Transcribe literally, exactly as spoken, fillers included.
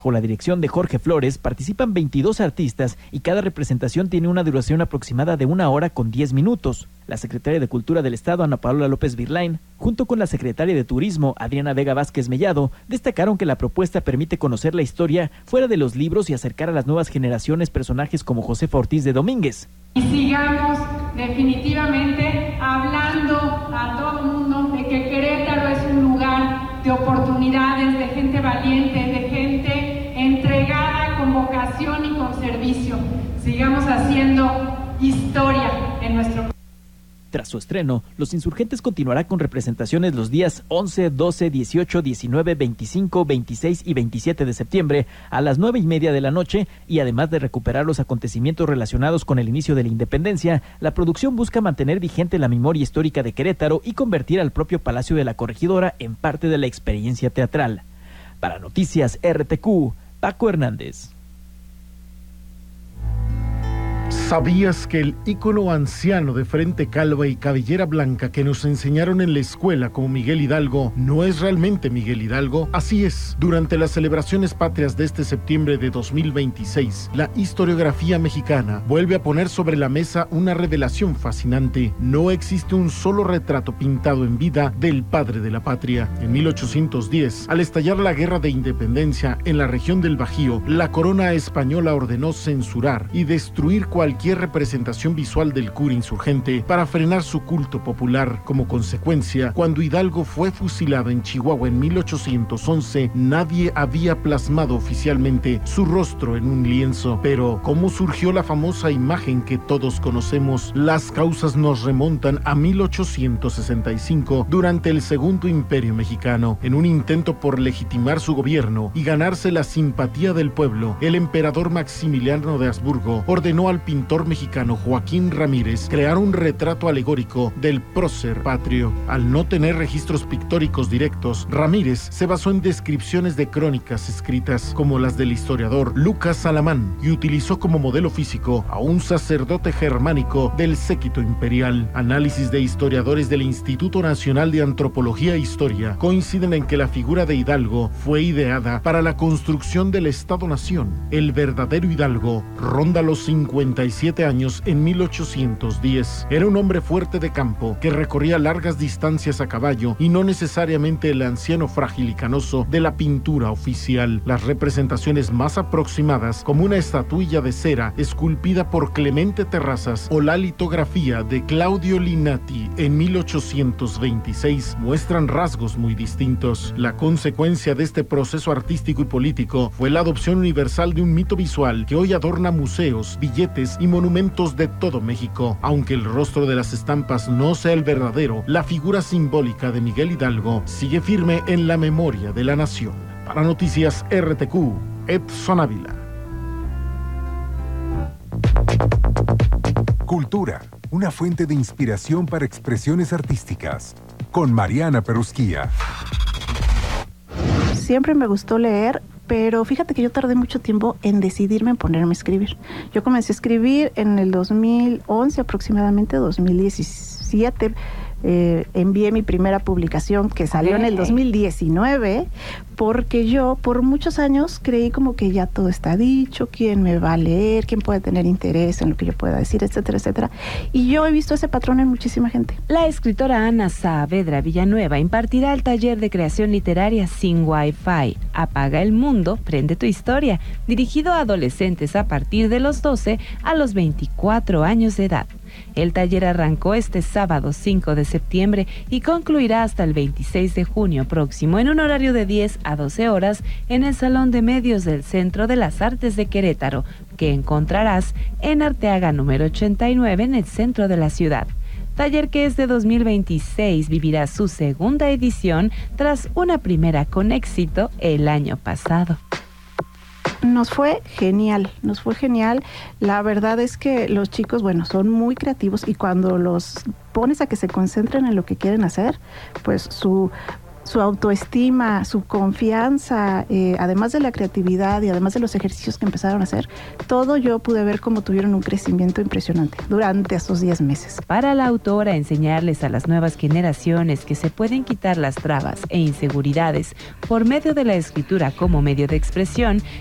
Bajo la dirección de Jorge Flores participan veintidós artistas y cada representación tiene una duración aproximada de una hora con diez minutos. La secretaria de Cultura del Estado, Ana Paola López Virlain, junto con la secretaria de Turismo, Adriana Vega Vázquez Mellado, destacaron que la propuesta permite conocer la historia fuera de los libros y acercar a las nuevas generaciones personajes como Josefa Ortiz de Domínguez. Y sigamos definitivamente hablando a todo el mundo de que Querétaro es un lugar de oportunidades, de gente valiente, de gente entregada con vocación y con servicio. Sigamos haciendo historia en nuestro país. Tras su estreno, Los Insurgentes continuará con representaciones los días once, doce, dieciocho, diecinueve, veinticinco, veintiséis y veintisiete de septiembre a las nueve y media de la noche, y además de recuperar los acontecimientos relacionados con el inicio de la independencia, la producción busca mantener vigente la memoria histórica de Querétaro y convertir al propio Palacio de la Corregidora en parte de la experiencia teatral. Para Noticias R T Q, Paco Hernández. ¿Sabías que el ícono anciano de frente calva y cabellera blanca que nos enseñaron en la escuela como Miguel Hidalgo no es realmente Miguel Hidalgo? Así es, durante las celebraciones patrias de este septiembre de dos mil veintiséis, la historiografía mexicana vuelve a poner sobre la mesa una revelación fascinante. No existe un solo retrato pintado en vida del padre de la patria. En mil ochocientos diez, al estallar la Guerra de Independencia en la región del Bajío, la corona española ordenó censurar y destruir cualquier representación visual del cura insurgente para frenar su culto popular. Como consecuencia, cuando Hidalgo fue fusilado en Chihuahua en mil ochocientos once, nadie había plasmado oficialmente su rostro en un lienzo. Pero, ¿cómo surgió la famosa imagen que todos conocemos? Las causas nos remontan a mil ochocientos sesenta y cinco, durante el Segundo Imperio Mexicano. En un intento por legitimar su gobierno y ganarse la simpatía del pueblo, el emperador Maximiliano de Habsburgo ordenó al pintor mexicano Joaquín Ramírez crear un retrato alegórico del prócer patrio. Al no tener registros pictóricos directos, Ramírez se basó en descripciones de crónicas escritas como las del historiador Lucas Alamán y utilizó como modelo físico a un sacerdote germánico del séquito imperial. Análisis de historiadores del Instituto Nacional de Antropología e Historia coinciden en que la figura de Hidalgo fue ideada para la construcción del Estado-Nación. El verdadero Hidalgo ronda los cincuenta y siete años en mil ochocientos diez. Era un hombre fuerte de campo que recorría largas distancias a caballo y no necesariamente el anciano frágil y canoso de la pintura oficial. Las representaciones más aproximadas, como una estatuilla de cera esculpida por Clemente Terrazas o la litografía de Claudio Linati en mil ochocientos veintiséis, muestran rasgos muy distintos. La consecuencia de este proceso artístico y político fue la adopción universal de un mito visual que hoy adorna museos, billetes y monumentos de todo México. Aunque el rostro de las estampas no sea el verdadero, la figura simbólica de Miguel Hidalgo sigue firme en la memoria de la nación. Para Noticias R T Q, Edson Ávila. Cultura, una fuente de inspiración para expresiones artísticas. Con Mariana Perusquía. Siempre me gustó leer, pero fíjate que yo tardé mucho tiempo en decidirme en ponerme a escribir. Yo comencé a escribir en el dos mil once, aproximadamente dos mil diecisiete. Eh, envié mi primera publicación que salió en el dos mil diecinueve, porque yo por muchos años creí como que ya todo está dicho, quién me va a leer, quién puede tener interés en lo que yo pueda decir, etcétera, etcétera. Y yo he visto ese patrón en muchísima gente. La escritora Ana Saavedra Villanueva impartirá el taller de creación literaria Sin Wi-Fi, Apaga el mundo, prende tu historia, dirigido a adolescentes a partir de los doce a los veinticuatro años de edad. El taller arrancó este sábado cinco de septiembre y concluirá hasta el veintiséis de junio próximo en un horario de diez a doce horas en el Salón de Medios del Centro de las Artes de Querétaro, que encontrarás en Arteaga número ochenta y nueve en el centro de la ciudad. Taller que desde dos mil veintiséis vivirá su segunda edición tras una primera con éxito el año pasado. Nos fue genial, nos fue genial. La verdad es que los chicos, bueno, son muy creativos y cuando los pones a que se concentren en lo que quieren hacer, pues su su autoestima, su confianza, eh, además de la creatividad y además de los ejercicios que empezaron a hacer, todo yo pude ver cómo tuvieron un crecimiento impresionante durante esos diez meses. Para la autora, enseñarles a las nuevas generaciones que se pueden quitar las trabas e inseguridades por medio de la escritura como medio de expresión